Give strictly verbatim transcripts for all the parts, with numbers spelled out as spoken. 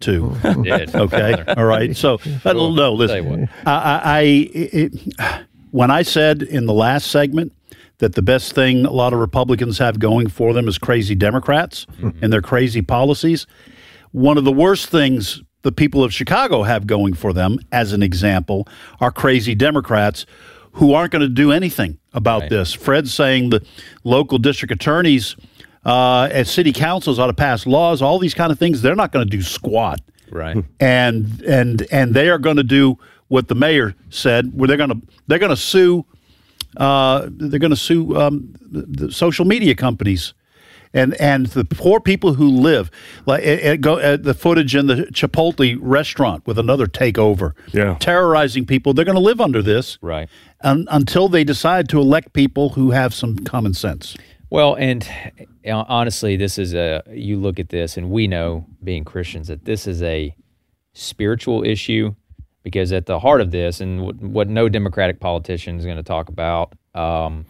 too. Did. Okay, all right. So uh, Well, no, tell you listen. what. I, I, I it, when I said in the last segment that the best thing a lot of Republicans have going for them is crazy Democrats mm-hmm. and their crazy policies, one of the worst things the people of Chicago have going for them, as an example, are crazy Democrats who aren't going to do anything about right. this. Fred's saying the local district attorneys uh, and city councils ought to pass laws, all these kind of things. They're not going to do squat. Right. And and and they are going to do what the mayor said, where they're going to they're going to sue uh, they're going to sue um, the, the social media companies. And and the poor people who live, like it, it go uh, the footage in the Chipotle restaurant with another takeover, yeah. terrorizing people. They're going to live under this, right? Un, until they decide to elect people who have some common sense. Well, and honestly, this is a. You look at this, and we know, being Christians, that this is a spiritual issue, because at the heart of this, and what, what no Democratic politician is going to talk about. Um,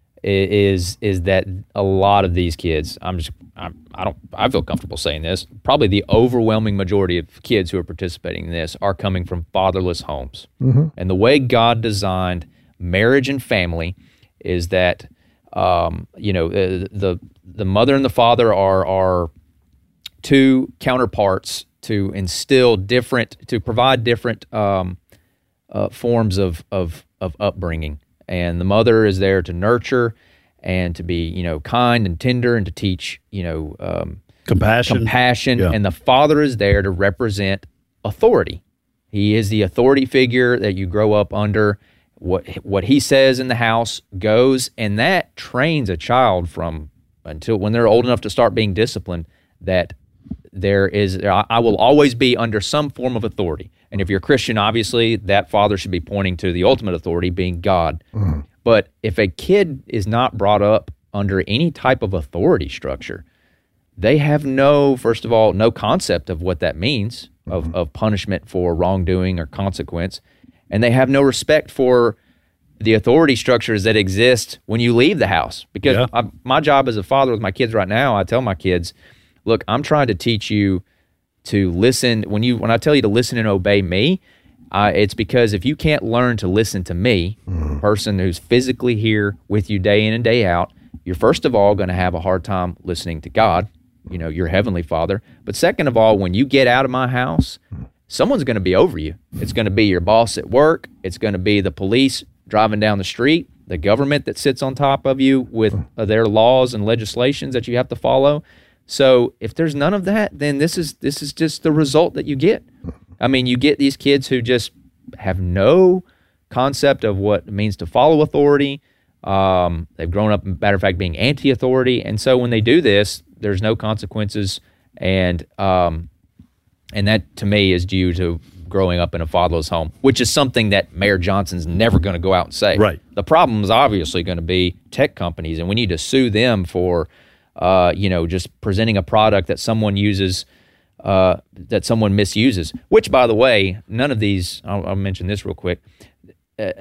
is is that a lot of these kids, I'm just, I'm, I don't, I feel comfortable saying this, probably the overwhelming majority of kids who are participating in this are coming from fatherless homes. Mm-hmm. And the way God designed marriage and family is that, um, you know, the, the the mother and the father are are two counterparts to instill different, to provide different um, uh, forms of, of of upbringing. And the mother is there to nurture and to be, you know, kind and tender and to teach, you know, um, compassion. Compassion. Yeah. And the father is there to represent authority. He is the authority figure that you grow up under. What what he says in the house goes, and that trains a child from until when they're old enough to start being disciplined. That there is, I will always be under some form of authority. And if you're a Christian, obviously, that father should be pointing to the ultimate authority, being God. Mm. But if a kid is not brought up under any type of authority structure, they have no, first of all, no concept of what that means, mm-hmm. of, of punishment for wrongdoing or consequence. And they have no respect for the authority structures that exist when you leave the house. Because yeah. I, my job as a father with my kids right now, I tell my kids, look, I'm trying to teach you to listen. When you when I tell you to listen and obey me, uh, it's because if you can't learn to listen to me, mm. a person who's physically here with you day in and day out, you're first of all going to have a hard time listening to God, you know, your heavenly Father. But second of all, when you get out of my house, someone's going to be over you. It's going to be your boss at work. It's going to be the police driving down the street, the government that sits on top of you with uh, their laws and legislations that you have to follow. So if there's none of that, then this is this is just the result that you get. I mean, you get these kids who just have no concept of what it means to follow authority. Um, they've grown up, matter of fact, being anti-authority, and so when they do this, there's no consequences, and um, and that to me is due to growing up in a fatherless home, which is something that Mayor Johnson's never going to go out and say. Right. The problem is obviously going to be tech companies, and we need to sue them for. Uh, you know, just presenting a product that someone uses, uh, that someone misuses. Which, by the way, none of these. I'll, I'll mention this real quick. Uh,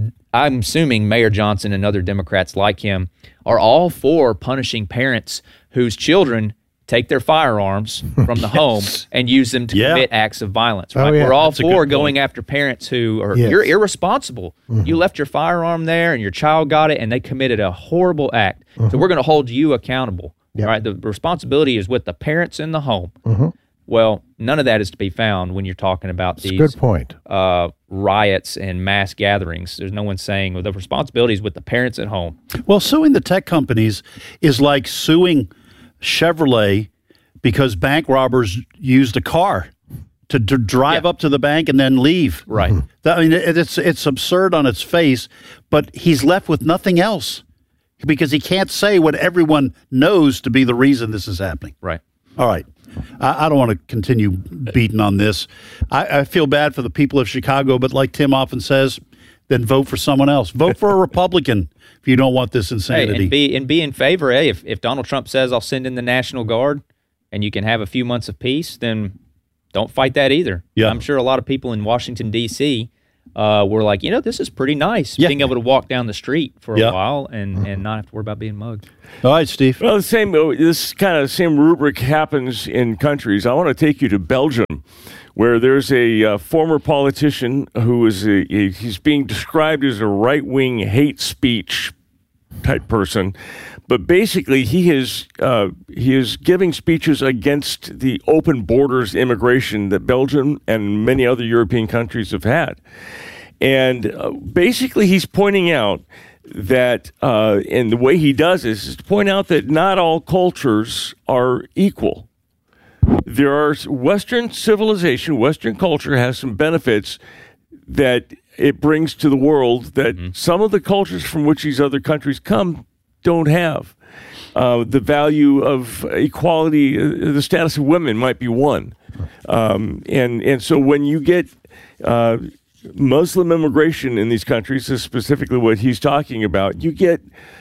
I'm assuming Mayor Johnson and other Democrats like him are all for punishing parents whose children take their firearms from the yes. home and use them to yeah. commit acts of violence. Right? Oh, yeah. We're all That's for going after parents who are yes. you're irresponsible. Mm-hmm. You left your firearm there and your child got it and they committed a horrible act. Mm-hmm. So we're going to hold you accountable. Yep. Right? The responsibility is with the parents in the home. Mm-hmm. Well, none of that is to be found when you're talking about That's these good point. Uh, riots and mass gatherings. There's no one saying well, the responsibility is with the parents at home. Well, suing the tech companies is like suing Chevrolet because bank robbers used a car to, to drive yeah. up to the bank and then leave. Right. That, I mean, it, it's it's absurd on its face, but he's left with nothing else because he can't say what everyone knows to be the reason this is happening. Right. All right. I, I don't want to continue beating on this. I, I feel bad for the people of Chicago, but like Tim often says, then vote for someone else. Vote for a Republican if you don't want this insanity. Hey, and be and be in favor. Hey, if, if Donald Trump says I'll send in the National Guard and you can have a few months of peace, then don't fight that either. Yeah. I'm sure a lot of people in Washington, D C uh, were like, you know, this is pretty nice, Yeah. being able to walk down the street for a Yeah. while and, and not have to worry about being mugged. All right, Steve. Well, the same. This kind of same rubric happens in countries. I want to take you to Belgium, where there's a uh, former politician who is a, a, he's being described as a right-wing hate speech type person, but basically he is uh, he is giving speeches against the open borders immigration that Belgium and many other European countries have had, and uh, basically he's pointing out that, uh, and the way he does this is to point out that not all cultures are equal. There are Western civilization, Western culture has some benefits that it brings to the world that mm-hmm. some of the cultures from which these other countries come don't have. Uh, the value of equality, uh, the status of women might be one. Um, and, and so when you get uh, Muslim immigration in these countries is specifically what he's talking about, you get...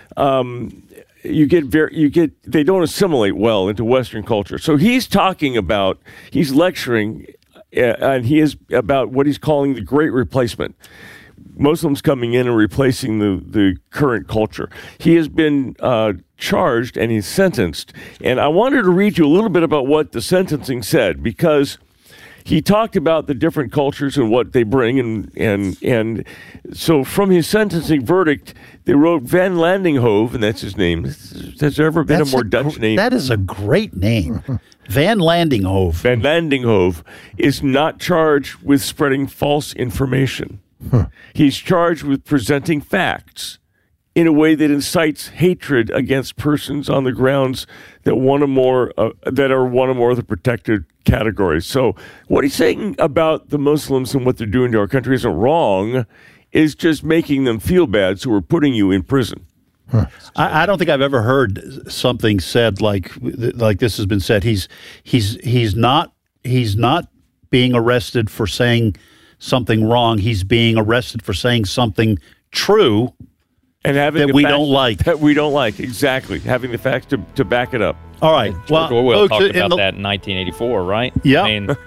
Um, You get very, you get. They don't assimilate well into Western culture. So he's talking about, he's lecturing, uh, and he is about what he's calling the Great Replacement. Muslims coming in and replacing the, the current culture. He has been uh, charged and he's sentenced. And I wanted to read you a little bit about what the sentencing said, because he talked about the different cultures and what they bring, and and and so from his sentencing verdict, they wrote Van Landinghoven, and that's his name. Has there ever been That's a more a Dutch gr- name? That is a great name. Van Landinghoven. Van Landinghoven is not charged with spreading false information. Huh. He's charged with presenting facts in a way that incites hatred against persons on the grounds that one or more uh, that are one or more of the protected categories. So what he's saying about the Muslims and what they're doing to our country isn't wrong. Is just making them feel bad, so we're putting you in prison. Huh. I, I don't think I've ever heard something said like like this has been said. He's he's he's not he's not being arrested for saying something wrong. He's being arrested for saying something true. And having that the we facts don't like. That we don't like, exactly. Having the facts to, to back it up. All right. George Well, Orwell folks, talked in about the, that in nineteen eighty-four, right? Yeah. I mean,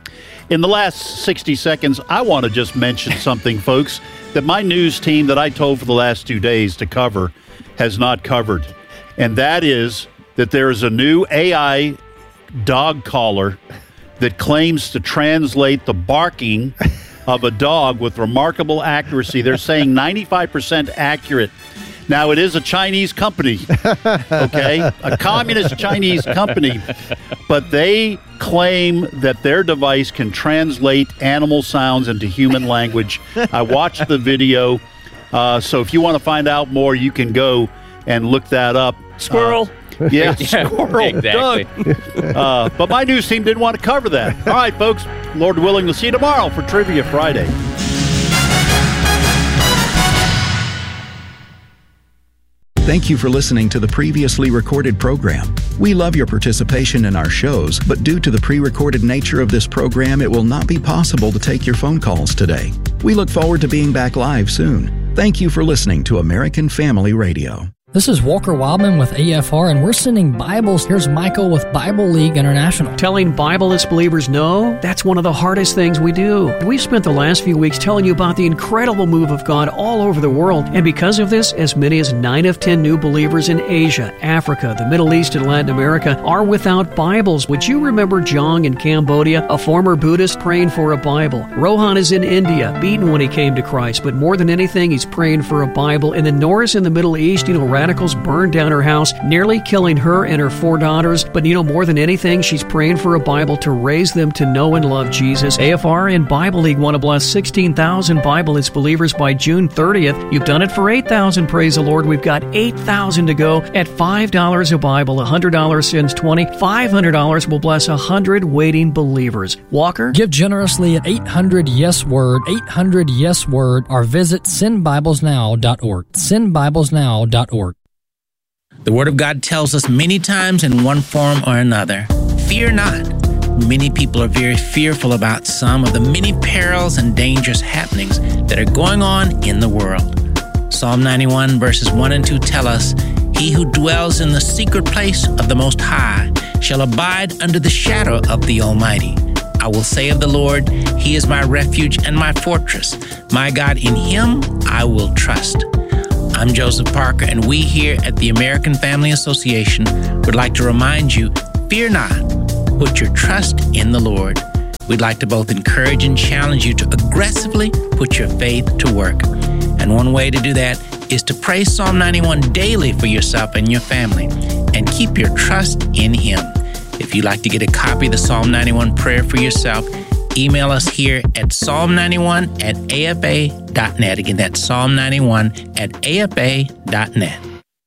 in the last sixty seconds, I want to just mention something, folks, that my news team that I told for the last two days to cover has not covered. And that is that there is a new A I dog collar that claims to translate the barking of a dog with remarkable accuracy. They're saying ninety-five percent accurate. Now, it is a Chinese company, okay? A communist Chinese company. But they claim that their device can translate animal sounds into human language. I watched the video. Uh, so if you want to find out more, you can go and look that up. Squirrel. Uh, yeah, squirrel. Exactly. Done. Uh, but my news team didn't want to cover that. All right, folks. Lord willing, we'll see you tomorrow for Trivia Friday. Thank you for listening to the previously recorded program. We love your participation in our shows, but due to the pre-recorded nature of this program, it will not be possible to take your phone calls today. We look forward to being back live soon. Thank you for listening to American Family Radio. This is Walker Wildman with A F R, and we're sending Bibles. Here's Michael with Bible League International. Telling Bibleless believers no, that's one of the hardest things we do. We've spent the last few weeks telling you about the incredible move of God all over the world, and because of this, as many as nine of ten new believers in Asia, Africa, the Middle East, and Latin America are without Bibles. Would you remember Jong in Cambodia, a former Buddhist praying for a Bible? Rohan is in India, beaten when he came to Christ, but more than anything, he's praying for a Bible. And then Norris in the Middle East, you know, radicals burned down her house, nearly killing her and her four daughters. But you know, more than anything, she's praying for a Bible to raise them to know and love Jesus. A F R and Bible League want to bless sixteen thousand Bibleless believers by June thirtieth. You've done it for eight thousand, praise the Lord. We've got eight thousand to go at five dollars a Bible. one hundred dollars sends twenty. five hundred dollars will bless one hundred waiting believers. Walker? Give generously at eight hundred yes word, eight hundred yes word, or visit send bibles now dot org. send bibles now dot org. The Word of God tells us many times in one form or another, fear not. Many people are very fearful about some of the many perils and dangerous happenings that are going on in the world. Psalm ninety-one verses one and two tell us, he who dwells in the secret place of the Most High shall abide under the shadow of the Almighty. I will say of the Lord, He is my refuge and my fortress. My God, in Him I will trust. I'm Joseph Parker, and we here at the American Family Association would like to remind you, fear not, put your trust in the Lord. We'd like to both encourage and challenge you to aggressively put your faith to work. And one way to do that is to pray Psalm ninety-one daily for yourself and your family, and keep your trust in Him. If you'd like to get a copy of the Psalm ninety-one prayer for yourself, email us here at psalm ninety-one at a f a dot net. Again, that's psalm ninety-one at a f a dot net.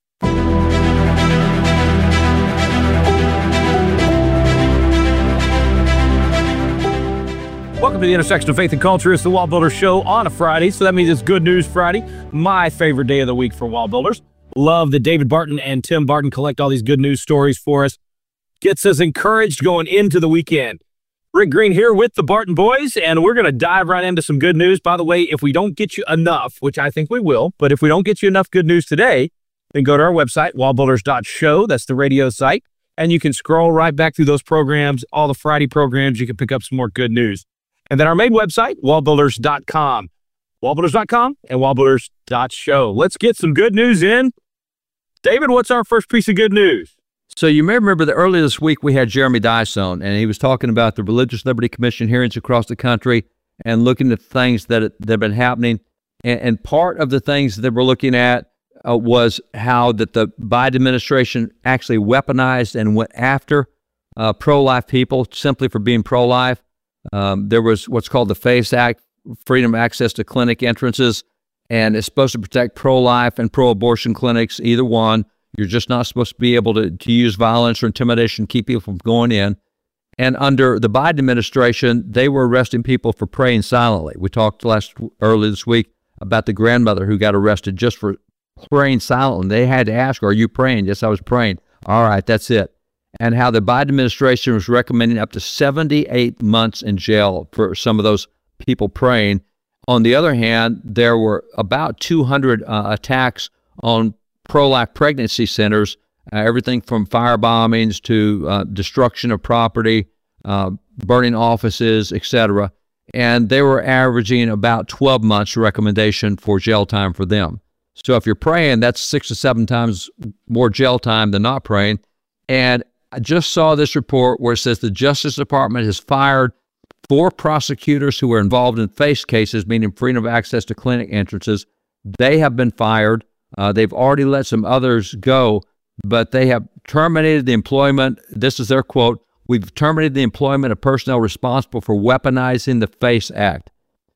Welcome to the intersection of faith and culture. It's the Wall Builder Show on a Friday, so that means it's Good News Friday, my favorite day of the week for Wall Builders. Love that David Barton and Tim Barton collect all these good news stories for us. Gets us encouraged going into the weekend. Rick Green here with the Barton boys, and we're going to dive right into some good news. By the way, if we don't get you enough, which I think we will, but if we don't get you enough good news today, then go to our website, wall builders dot show. That's the radio site, and you can scroll right back through those programs, all the Friday programs. You can pick up some more good news. And then our main website, wall builders dot com. wall builders dot com and wall builders dot show. Let's get some good news in. David, what's our first piece of good news? So you may remember that earlier this week we had Jeremy Dyson, and he was talking about the Religious Liberty Commission hearings across the country and looking at things that, that have been happening. And, and part of the things that we're looking at uh, was how that the Biden administration actually weaponized and went after uh, pro-life people simply for being pro-life. Um, there was what's called the FACE Act, Freedom of Access to Clinic Entrances, and it's supposed to protect pro-life and pro-abortion clinics, either one. You're just not supposed to be able to, to use violence or intimidation to keep people from going in. And under the Biden administration, they were arresting people for praying silently. We talked last earlier this week about the grandmother who got arrested just for praying silently. They had to ask her, "Are you praying?" "Yes, I was praying." "All right, that's it." And how the Biden administration was recommending up to seventy-eight months in jail for some of those people praying. On the other hand, there were about two hundred uh, attacks on pro-life pregnancy centers, uh, everything from fire bombings to uh, destruction of property, uh, burning offices, et cetera. And they were averaging about twelve months recommendation for jail time for them. So if you're praying, that's six to seven times more jail time than not praying. And I just saw this report where it says the Justice Department has fired four prosecutors who were involved in FACE cases, meaning freedom of access to clinic entrances. They have been fired. Uh, they've already let some others go, but they have terminated the employment. This is their quote: "We've terminated the employment of personnel responsible for weaponizing the FACE Act."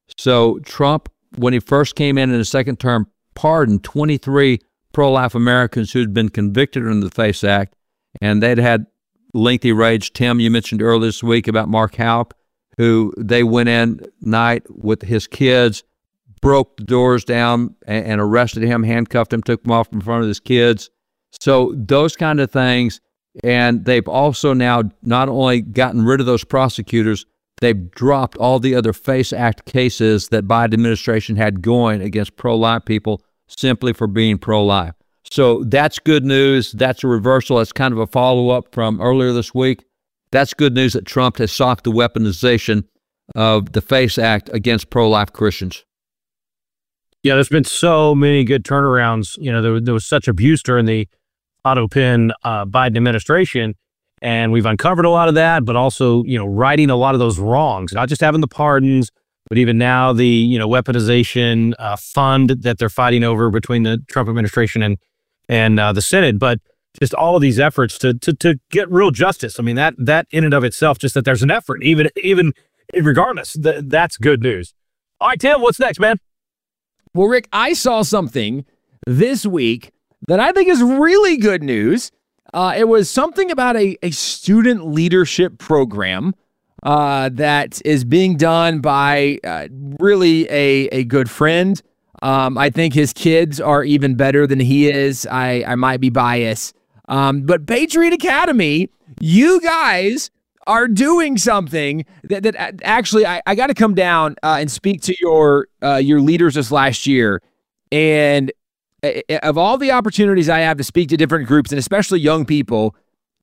So Trump, when he first came in in his second term, pardoned twenty-three pro-life Americans who had been convicted under the FACE Act. And they'd had lengthy rage. Tim, you mentioned earlier this week about Mark Houck, who they went in night with his kids, broke the doors down and, and arrested him, handcuffed him, took him off in front of his kids. So those kind of things. And they've also now not only gotten rid of those prosecutors, they've dropped all the other FACE Act cases that Biden administration had going against pro-life people simply for being pro-life. So that's good news. That's a reversal. That's kind of a follow-up from earlier this week. That's good news that Trump has stopped the weaponization of the FACE Act against pro-life Christians. Yeah, there's been so many good turnarounds. You know, there, there was such abuse during the Otto Penn uh, Biden administration, and we've uncovered a lot of that, but also, you know, righting a lot of those wrongs, not just having the pardons, but even now the, you know, weaponization uh, fund that they're fighting over between the Trump administration and and uh, the Senate, but just all of these efforts to, to to get real justice. I mean, that that in and of itself, just that there's an effort, even even regardless, th- that's good news. All right, Tim, what's next, man? Well, Rick, I saw something this week that I think is really good news. Uh, it was something about a, a student leadership program uh, that is being done by uh, really a, a good friend. Um, I think his kids are even better than he is. I, I might be biased. Um, but Patriot Academy, you guys are doing something that, that actually I, I got to come down uh, and speak to your uh, your leaders this last year. And of all the opportunities I have to speak to different groups, and especially young people,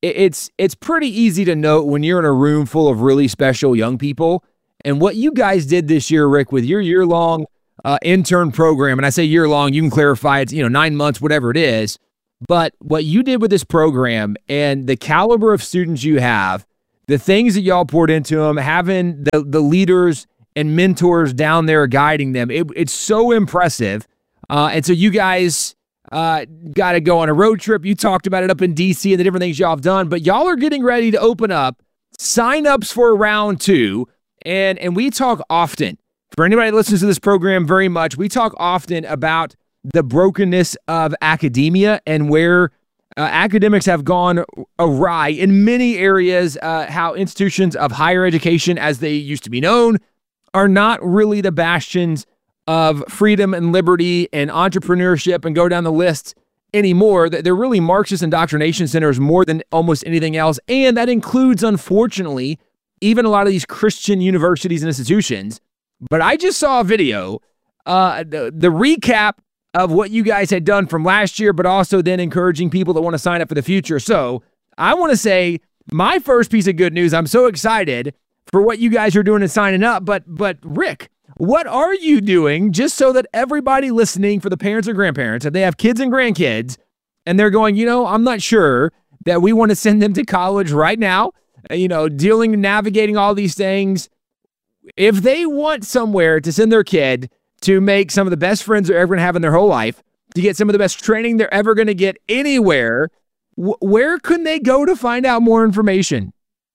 it, it's it's pretty easy to note when you're in a room full of really special young people. And what you guys did this year, Rick, with your year-long uh, intern program, and I say year-long, you can clarify it's, you know, nine months, whatever it is. But what you did with this program and the caliber of students you have, the things that y'all poured into them, having the, the leaders and mentors down there guiding them, it, it's so impressive. Uh, and so you guys uh, got to go on a road trip. You talked about it up in D C and the different things y'all have done, but y'all are getting ready to open up sign-ups for round two. And, and we talk often, for anybody that listens to this program very much, we talk often about the brokenness of academia and where uh, academics have gone awry in many areas, uh, how institutions of higher education, as they used to be known, are not really the bastions of freedom and liberty and entrepreneurship and go down the list anymore. They're really Marxist indoctrination centers more than almost anything else. And that includes, unfortunately, even a lot of these Christian universities and institutions. But I just saw a video, uh, the, the recap of what you guys had done from last year, but also then encouraging people that want to sign up for the future. So I want to say my first piece of good news, I'm so excited for what you guys are doing and signing up. But, but Rick, what are you doing just so that everybody listening, for the parents or grandparents, if they have kids and grandkids, and they're going, you know, I'm not sure that we want to send them to college right now, you know, dealing and navigating all these things. If they want somewhere to send their kid to make some of the best friends they're ever going to have in their whole life, to get some of the best training they're ever going to get anywhere, wh- where can they go to find out more information?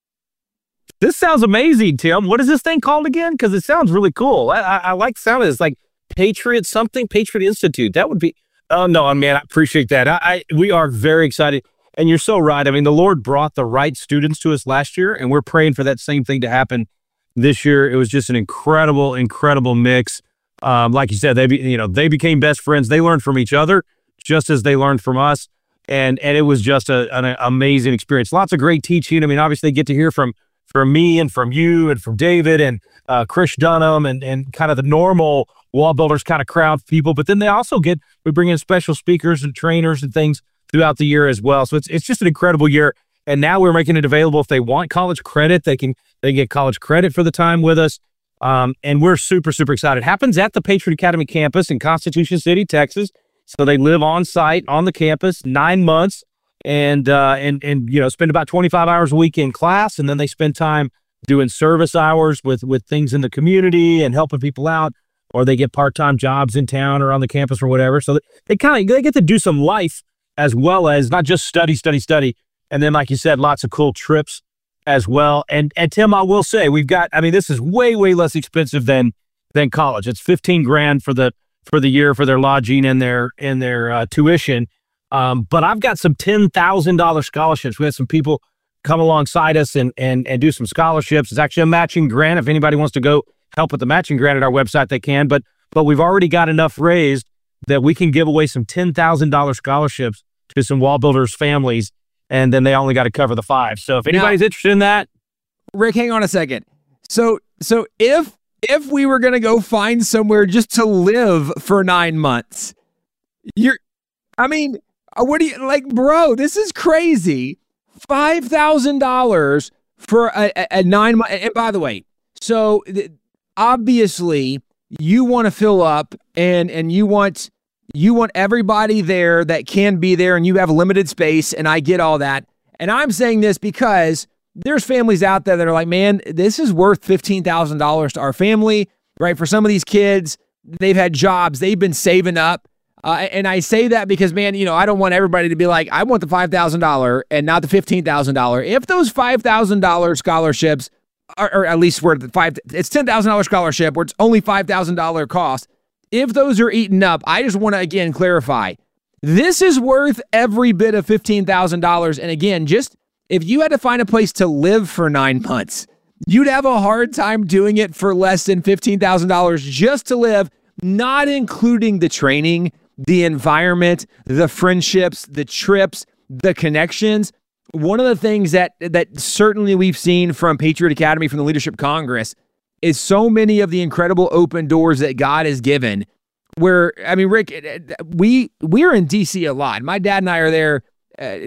This sounds amazing, Tim. What is this thing called again? Because it sounds really cool. I, I, I like the sound of it. It's like Patriot something, Patriot Institute. That would be, oh no, man, I appreciate that. I, I we are very excited. And you're so right. I mean, the Lord brought the right students to us last year, and we're praying for that same thing to happen this year. It was just an incredible, incredible mix. Um, like you said, they be, you know they became best friends. They learned from each other just as they learned from us, and and it was just a, an amazing experience. Lots of great teaching. I mean, obviously, they get to hear from from me and from you and from David and uh, Chris Dunham and and kind of the normal Wall Builders kind of crowd people. But then they also get we bring in special speakers and trainers and things throughout the year as well. So it's it's just an incredible year. And now we're making it available. If they want college credit, they can they get college credit for the time with us. Um, and we're super, super excited. It happens at the Patriot Academy campus in Constitution City, Texas. So they live on site on the campus nine months and, uh, and, and, you know, spend about twenty-five hours a week in class. And then they spend time doing service hours with, with things in the community and helping people out, or they get part-time jobs in town or on the campus or whatever. So they kind of, they get to do some life as well as not just study, study, study. And then, like you said, lots of cool trips as well. And and Tim, I will say, we've got, I mean, this is way, way less expensive than than college. It's fifteen grand for the for the year for their lodging and their and their uh, tuition. Um, but I've got some ten thousand dollars scholarships. We had some people come alongside us and and and do some scholarships. It's actually a matching grant. If anybody wants to go help with the matching grant at our website, they can. But but we've already got enough raised that we can give away some ten thousand dollars scholarships to some Wall Builders families. And then they only got to cover the five. So if anybody's now, interested in that. Rick, hang on a second. So so if if we were going to go find somewhere just to live for nine months, you're, I mean, what do you, like, bro, this is crazy. five thousand dollars for a, a, a nine month. And by the way, so th- obviously you want to fill up and and you want... You want everybody there that can be there, and you have limited space, and I get all that. And I'm saying this because there's families out there that are like, man, this is worth fifteen thousand dollars to our family, right? For some of these kids, they've had jobs, they've been saving up. Uh, and I say that because, man, you know, I don't want everybody to be like, I want the five thousand dollars and not the fifteen thousand dollars. If those five thousand dollars scholarships, are, or at least where the five, it's ten thousand dollars scholarship where it's only five thousand dollars cost. If those are eaten up, I just want to, again, clarify, this is worth every bit of fifteen thousand dollars. And again, just if you had to find a place to live for nine months, you'd have a hard time doing it for less than fifteen thousand dollars just to live, not including the training, the environment, the friendships, the trips, the connections. One of the things that that certainly we've seen from Patriot Academy, from the Leadership Congress, is so many of the incredible open doors that God has given. Where, I mean, Rick, we we're in D C a lot. My dad and I are there uh,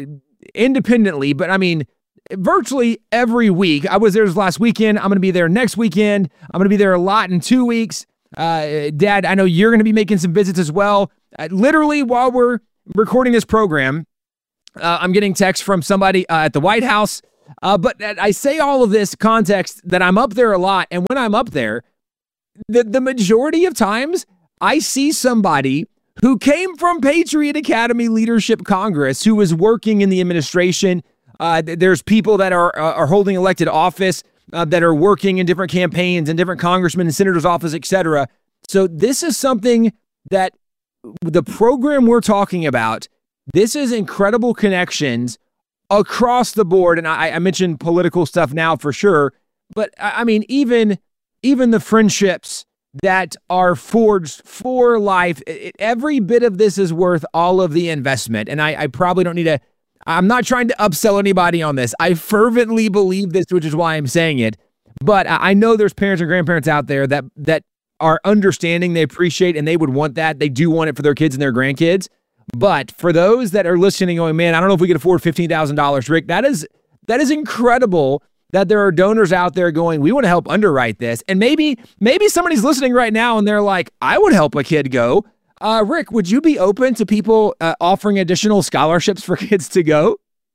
independently, but I mean, virtually every week. I was there last weekend. I'm going to be there next weekend. I'm going to be there a lot in two weeks. Uh, Dad, I know you're going to be making some visits as well. Uh, literally, while we're recording this program, uh, I'm getting texts from somebody uh, at the White House. Uh, but I say all of this context that I'm up there a lot. And when I'm up there, the, the majority of times I see somebody who came from Patriot Academy Leadership Congress, who is working in the administration. Uh, there's people that are uh, are holding elected office uh, that are working in different campaigns and different congressmen and senators' office, et cetera. So this is something that the program we're talking about, this is incredible connections across the board. And I, I mentioned political stuff now for sure, but I mean, even, even the friendships that are forged for life, it, every bit of this is worth all of the investment. And I, I probably don't need to, I'm not trying to upsell anybody on this. I fervently believe this, which is why I'm saying it. But I know there's parents and grandparents out there that that are understanding, they appreciate, and they would want that. They do want it for their kids and their grandkids. But for those that are listening going, man, I don't know if we could afford fifteen thousand dollars, Rick, that is that is incredible that there are donors out there going, we want to help underwrite this. And maybe maybe somebody's listening right now and they're like, I would help a kid go. Uh, Rick, would you be open to people uh, offering additional scholarships for kids to go?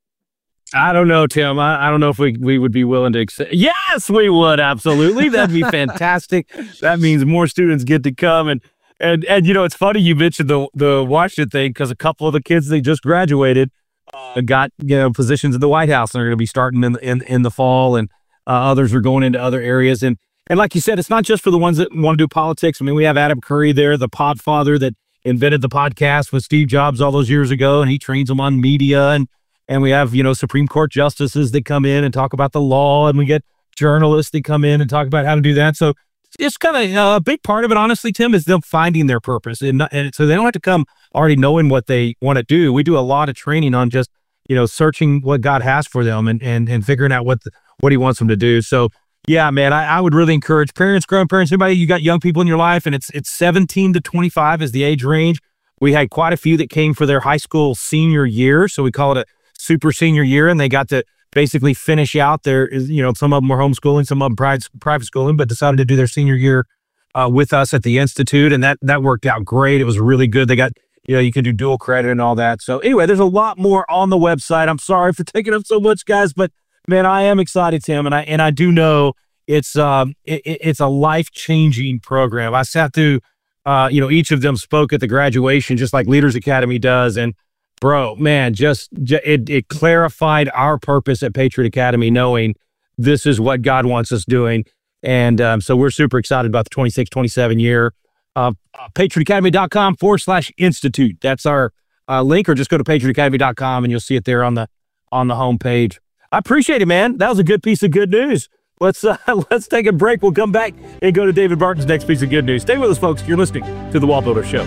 I don't know, Tim. I, I don't know if we, we would be willing to accept. Yes, we would. Absolutely. That'd be fantastic. That means more students get to come. And, and, and you know, it's funny you mentioned the, the Washington thing, because a couple of the kids, they just graduated, uh, got, you know, positions in the White House, and they're going to be starting in, in, in the fall, and uh, others are going into other areas. And, And like you said, it's not just for the ones that want to do politics. I mean, we have Adam Curry there, the podfather that invented the podcast with Steve Jobs all those years ago, and he trains them on media. And and we have, you know, Supreme Court justices that come in and talk about the law, and we get journalists that come in and talk about how to do that. So it's kind of uh, a big part of it, honestly, Tim, is them finding their purpose. And, and so they don't have to come already knowing what they want to do. We do a lot of training on just, you know, searching what God has for them and and, and figuring out what the, what he wants them to do. So yeah, man, I, I would really encourage parents, grandparents, anybody, you got young people in your life, and it's it's seventeen to twenty-five is the age range. We had quite a few that came for their high school senior year, so we call it a super senior year, and they got to basically finish out their, you know, some of them were homeschooling, some of them private, private schooling, but decided to do their senior year uh, with us at the Institute, and that that worked out great. It was really good. They got, you know, you can do dual credit and all that. So anyway, there's a lot more on the website. I'm sorry for taking up so much, guys, but man, I am excited, Tim, and I and I do know it's um it, it's a life-changing program. I sat through, uh, you know, each of them spoke at the graduation, just like Leaders Academy does, and bro, man, just, just it it clarified our purpose at Patriot Academy, knowing this is what God wants us doing, and um, so we're super excited about the twenty-six twenty-seven year. Uh, patriotacademy.com forward slash institute. That's our uh, link, or just go to patriotacademy dot com and you'll see it there on the on the homepage. I appreciate it, man. That was a good piece of good news. Let's uh, let's take a break. We'll come back and go to David Barton's next piece of good news. Stay with us, folks. You're listening to The Wall Builder Show.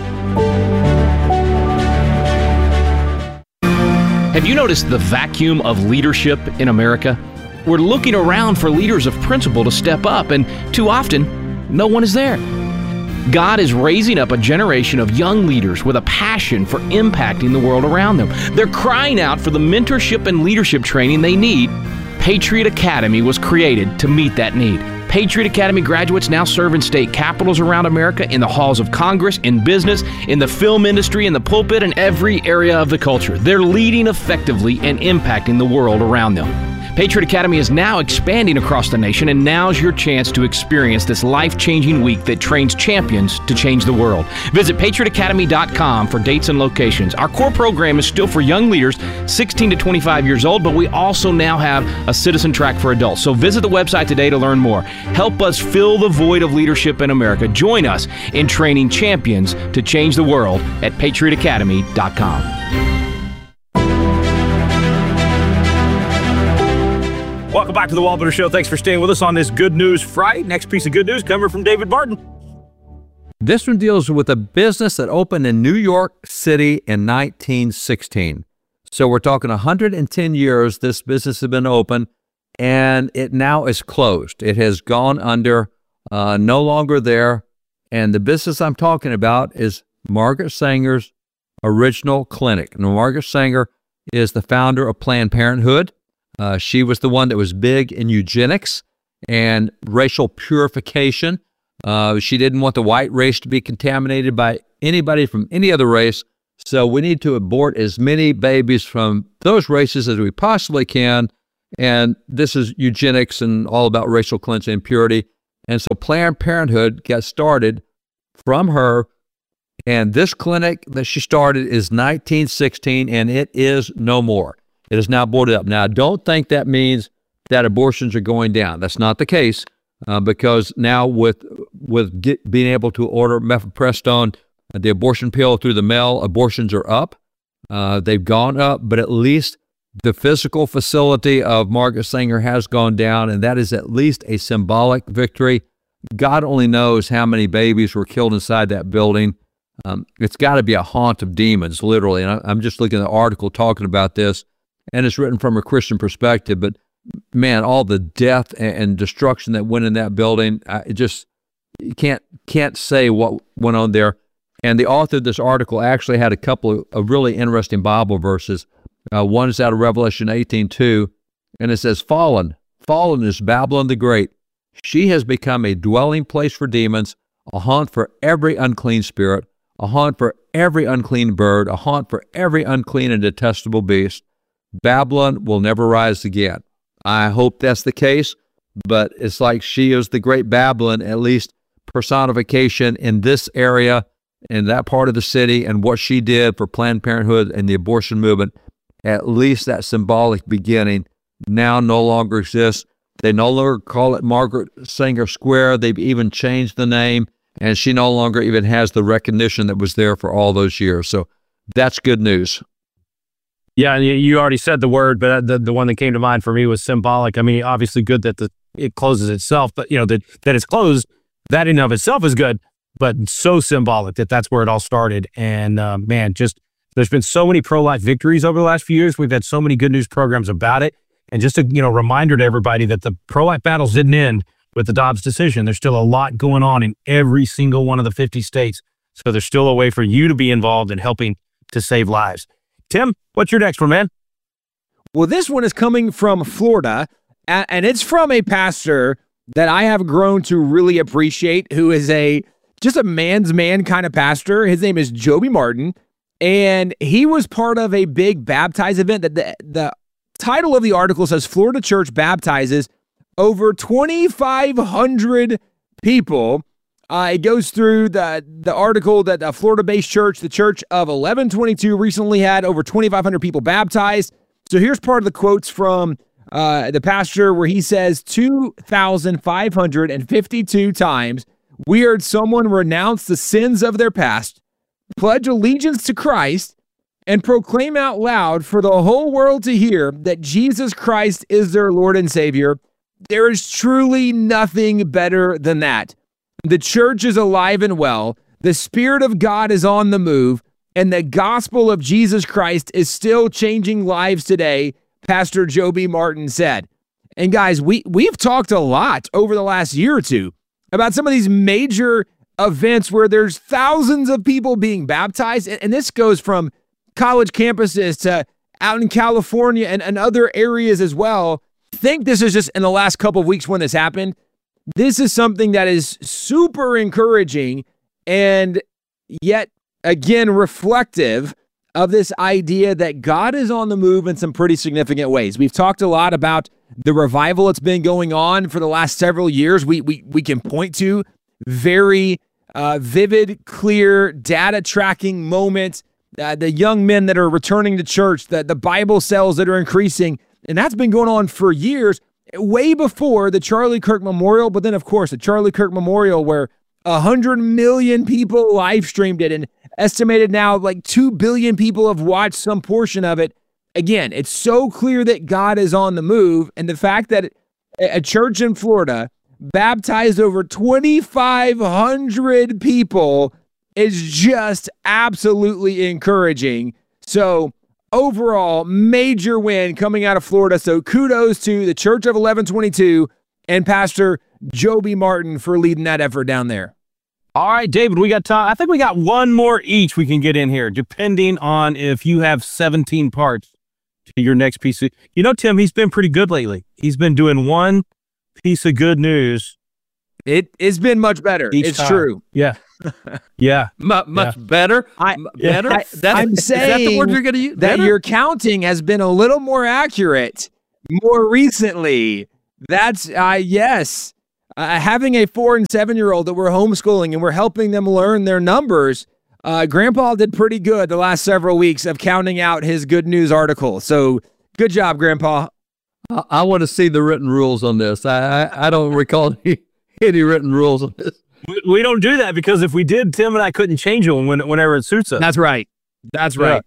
Have you noticed the vacuum of leadership in America? We're looking around for leaders of principle to step up, and too often, no one is there. God is raising up a generation of young leaders with a passion for impacting the world around them. They're crying out for the mentorship and leadership training they need. Patriot Academy was created to meet that need. Patriot Academy graduates now serve in state capitals around America, in the halls of Congress, in business, in the film industry, in the pulpit, and every area of the culture. They're leading effectively and impacting the world around them. Patriot Academy is now expanding across the nation, and now's your chance to experience this life-changing week that trains champions to change the world. Visit patriot academy dot com for dates and locations. Our core program is still for young leaders sixteen to twenty-five years old, but we also now have a citizen track for adults. So visit the website today to learn more. Help us fill the void of leadership in America. Join us in training champions to change the world at patriot academy dot com. Welcome back to the Wall Builder Show. Thanks for staying with us on this Good News Friday. Next piece of good news coming from David Barton. This one deals with a business that opened in New York City in nineteen sixteen. So we're talking one hundred ten years this business has been open, and it now is closed. It has gone under, uh, no longer there. And the business I'm talking about is Margaret Sanger's Original Clinic. Now, Margaret Sanger is the founder of Planned Parenthood. Uh, she was the one that was big in eugenics and racial purification. Uh, she didn't want the white race to be contaminated by anybody from any other race. So we need to abort as many babies from those races as we possibly can. And this is eugenics and all about racial cleansing and purity. And so Planned Parenthood got started from her. And this clinic that she started is nineteen sixteen, and it is no more. It is now boarded up. Now, don't think that means that abortions are going down. That's not the case, uh, because now with with get, being able to order mifepristone, uh, the abortion pill through the mail, abortions are up. Uh, they've gone up, but at least the physical facility of Margaret Sanger has gone down, and that is at least a symbolic victory. God only knows how many babies were killed inside that building. Um, it's got to be a haunt of demons, literally. And I, I'm just looking at the article talking about this, and it's written from a Christian perspective. But man, all the death and, and destruction that went in that building, I, it just you can't can't say what went on there. And the author of this article actually had a couple of, of really interesting Bible verses. Uh, one is out of Revelation eighteen two, and it says, "Fallen, fallen is Babylon the Great. She has become a dwelling place for demons, a haunt for every unclean spirit, a haunt for every unclean bird, a haunt for every unclean and detestable beast. Babylon will never rise again." I hope that's the case, but it's like she is the great Babylon, at least personification in this area, in that part of the city, and what she did for Planned Parenthood and the abortion movement. At least that symbolic beginning now no longer exists. They no longer call it Margaret Sanger Square. They've even changed the name, and she no longer even has the recognition that was there for all those years. So that's good news. Yeah, and you already said the word, but the, the one that came to mind for me was symbolic. I mean, obviously good that the it closes itself, but, you know, that, that it's closed, that in and of itself is good, but so symbolic that that's where it all started. And, uh, man, just there's been so many pro-life victories over the last few years. We've had so many good news programs about it. And just a you know reminder to everybody that the pro-life battles didn't end with the Dobbs decision. There's still a lot going on in every single one of the fifty states. So there's still a way for you to be involved in helping to save lives. Tim, what's your next one, man? Well, this one is coming from Florida, and it's from a pastor that I have grown to really appreciate, who is a just a man's man kind of pastor. His name is Joby Martin, and he was part of a big baptize event that the, the title of the article says Florida Church baptizes over twenty-five hundred people. Uh, it goes through the, the article that the Florida-based church, the Church of eleven twenty-two, recently had over twenty-five hundred people baptized. So here's part of the quotes from uh, the pastor where he says, two thousand five hundred fifty-two times we heard someone renounce the sins of their past, pledge allegiance to Christ, and proclaim out loud for the whole world to hear that Jesus Christ is their Lord and Savior. There is truly nothing better than that. The church is alive and well. The Spirit of God is on the move, and the gospel of Jesus Christ is still changing lives today, Pastor Joby Martin said. And guys, we, we've talked a lot over the last year or two about some of these major events where there's thousands of people being baptized, and, and this goes from college campuses to out in California and, and other areas as well. I think this is just in the last couple of weeks when this happened. This is something that is super encouraging and yet, again, reflective of this idea that God is on the move in some pretty significant ways. We've talked a lot about the revival that's been going on for the last several years. We we we can point to very uh, vivid, clear, data tracking moments. Uh, the young men that are returning to church, the, the Bible sales that are increasing, and that's been going on for years, way before the Charlie Kirk Memorial. But then, of course, the Charlie Kirk Memorial, where one hundred million people live streamed it, and estimated now like two billion people have watched some portion of it. Again, it's so clear that God is on the move, and the fact that a church in Florida baptized over twenty-five hundred people is just absolutely encouraging. So overall, major win coming out of Florida. So kudos to the Church of eleven twenty-two and Pastor Joby Martin for leading that effort down there. All right, David, we got time. I think we got one more each we can get in here, depending on if you have seventeen parts to your next piece of, you know, Tim, he's been pretty good lately. He's been doing one piece of good news. It it's been much better. Each It's time. true. Yeah. Yeah. M- much Yeah. better. I, M- better. I, That's, I'm is saying that the word you're going to use? that Better? your counting has been a little more accurate more recently. That's uh, yes. Uh, having a four and seven year old that we're homeschooling and we're helping them learn their numbers. Uh, Grandpa did pretty good the last several weeks of counting out his good news article. So good job, Grandpa. I, I want to see the written rules on this. I I, I don't recall any, any written rules on this. We, we don't do that because if we did, Tim and I couldn't change them when, whenever it suits us. That's right. That's right.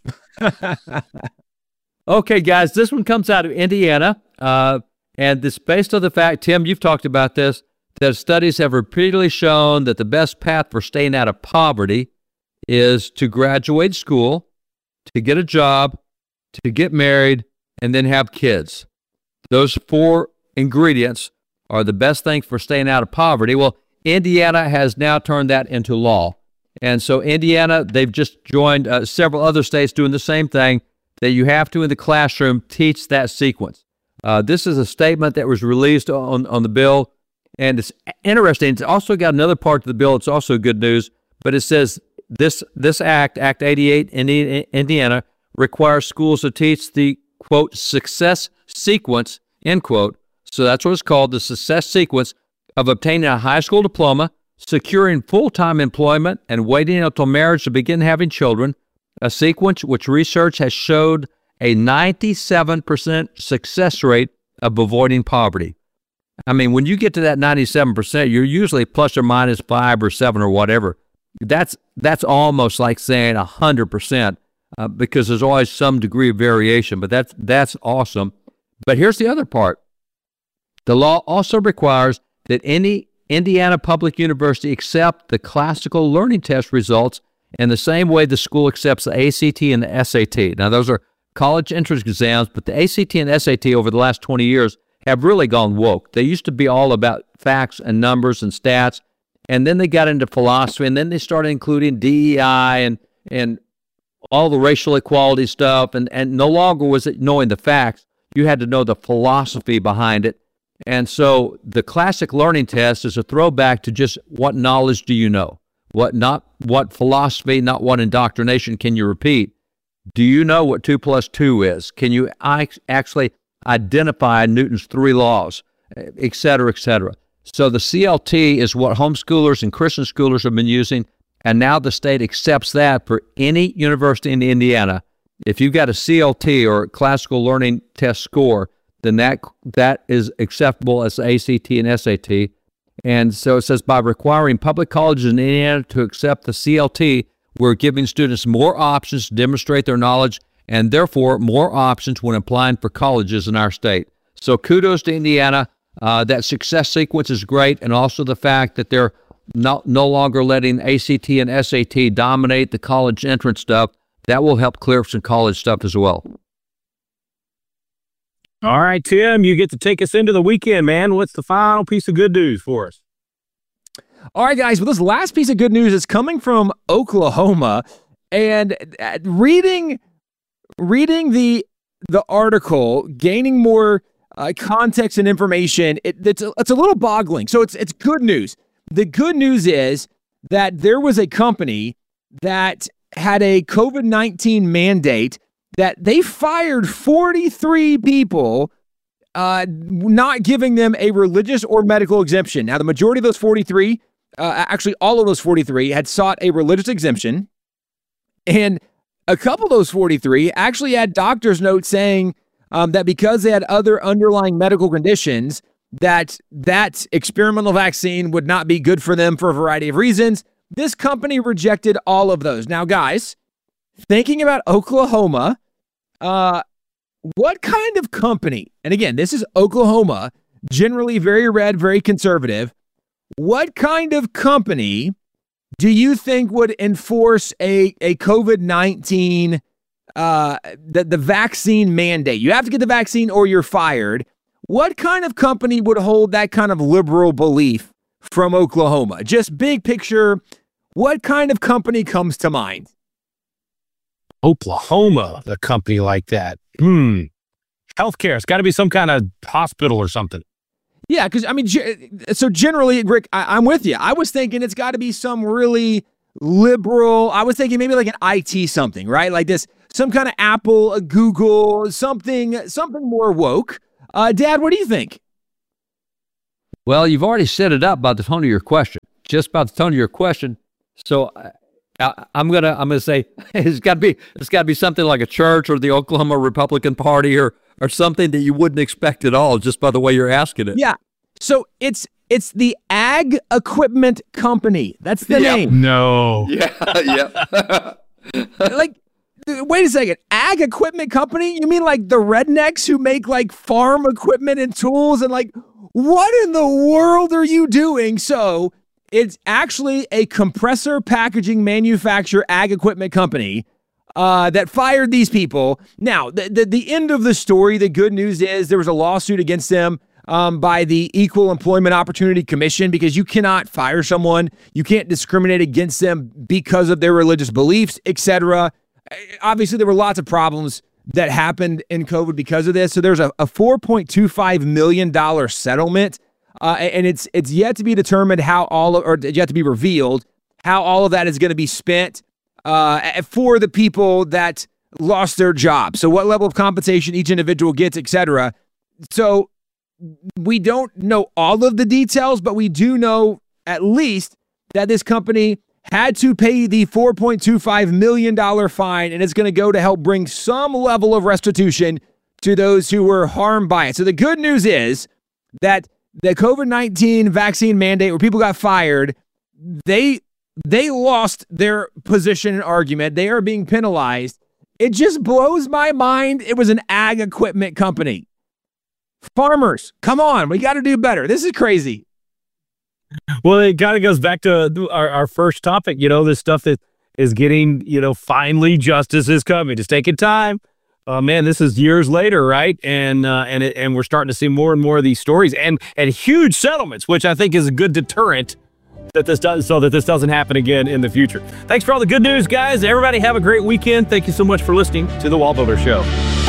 Okay, guys, this one comes out of Indiana, uh, and it's based on the fact, Tim, you've talked about this, that studies have repeatedly shown that the best path for staying out of poverty is to graduate school, to get a job, to get married, and then have kids. Those four ingredients are the best thing for staying out of poverty. Well, Indiana has now turned that into law. And so Indiana, they've just joined uh, several other states doing the same thing, that you have to, in the classroom, teach that sequence. Uh, this is a statement that was released on, on the bill, and it's interesting. It's also got another part of the bill. It's also good news, but it says this this act, Act eighty-eight in Indiana, requires schools to teach the, quote, success sequence, end quote. So that's what it's called, the success sequence of obtaining a high school diploma, securing full-time employment, and waiting until marriage to begin having children, a sequence which research has showed a ninety-seven percent success rate of avoiding poverty. I mean, when you get to that ninety-seven percent, you're usually plus or minus five or seven or whatever. That's that's almost like saying one hundred percent uh, because there's always some degree of variation, but that's, that's awesome. But here's the other part. The law also requires that any Indiana Public University accept the classical learning test results in the same way the school accepts the A C T and the S A T. Now, those are college entrance exams, but the A C T and S A T over the last twenty years have really gone woke. They used to be all about facts and numbers and stats, and then they got into philosophy, and then they started including D E I and and all the racial equality stuff, and, and no longer was it knowing the facts. You had to know the philosophy behind it. And so the classic learning test is a throwback to just what knowledge do you know? What not what philosophy, not what indoctrination can you repeat? Do you know what two plus two is? Can you actually identify Newton's three laws, et cetera, et cetera? So the C L T is what homeschoolers and Christian schoolers have been using, and now the state accepts that for any university in Indiana. If you've got a C L T or classical learning test score, then that that is acceptable as A C T and S A T. And so it says, by requiring public colleges in Indiana to accept the C L T, we're giving students more options to demonstrate their knowledge and therefore more options when applying for colleges in our state. So kudos to Indiana. Uh, that success sequence is great, and also the fact that they're not, no longer letting A C T and S A T dominate the college entrance stuff. That will help clear up some college stuff as well. All right, Tim, you get to take us into the weekend, man. What's the final piece of good news for us? All right, guys. Well, this last piece of good news is coming from Oklahoma, and reading reading the the article, gaining more uh, context and information, it, it's a, it's a little boggling. So it's it's good news. The good news is that there was a company that had a COVID nineteen mandate that they fired forty-three people, uh, not giving them a religious or medical exemption. Now, the majority of those forty-three, uh, actually all of those forty-three, had sought a religious exemption. And a couple of those forty-three actually had doctor's notes saying um, that because they had other underlying medical conditions, that that experimental vaccine would not be good for them for a variety of reasons. This company rejected all of those. Now, guys, thinking about Oklahoma, uh, what kind of company, and again, this is Oklahoma, generally very red, very conservative. What kind of company do you think would enforce a, a COVID nineteen, uh, the, the vaccine mandate? You have to get the vaccine or you're fired. What kind of company would hold that kind of liberal belief from Oklahoma? Just big picture, what kind of company comes to mind? Oklahoma, a company like that. Hmm. Healthcare. It's got to be some kind of hospital or something. Yeah, because, I mean, so generally, Rick, I, I'm with you. I was thinking it's got to be some really liberal, I was thinking maybe like an I T something, right? Like this, some kind of Apple, a Google, something, something more woke. Uh, Dad, what do you think? Well, you've already set it up by the tone of your question. Just by the tone of your question. So I, I'm gonna I'm gonna say it's got to be it's got to be something like a church or the Oklahoma Republican Party or or something that you wouldn't expect at all just by the way you're asking it. Yeah. So it's it's the Ag Equipment Company. That's the Yeah. name. No. Yeah, yeah. Like, wait a second. Ag Equipment Company? You mean like the rednecks who make like farm equipment and tools and like, what in the world are you doing? So it's actually a compressor packaging manufacturer ag equipment company uh, that fired these people. Now, the, the, the end of the story, the good news is there was a lawsuit against them um, by the Equal Employment Opportunity Commission because you cannot fire someone. You can't discriminate against them because of their religious beliefs, et cetera. Obviously, there were lots of problems that happened in COVID because of this. So there's a, a four point two five million dollars settlement, uh, and it's it's yet to be determined how all of, or yet to be revealed how all of that is going to be spent uh, for the people that lost their job. So what level of compensation each individual gets, et cetera. So we don't know all of the details, but we do know at least that this company had to pay the four point two five million dollars fine, and it's going to go to help bring some level of restitution to those who were harmed by it. So the good news is that the COVID nineteen vaccine mandate where people got fired, they they lost their position and argument. They are being penalized. It just blows my mind. It was an ag equipment company. Farmers, come on. We got to do better. This is crazy. Well, it kind of goes back to our, our first topic, you know, this stuff that is getting, you know, finally justice is coming. It's taking time. Uh, man, this is years later, right? And uh, and it, and we're starting to see more and more of these stories and and huge settlements, which I think is a good deterrent that this does so that this doesn't happen again in the future. Thanks for all the good news, guys. Everybody have a great weekend. Thank you so much for listening to The Wall Builder Show.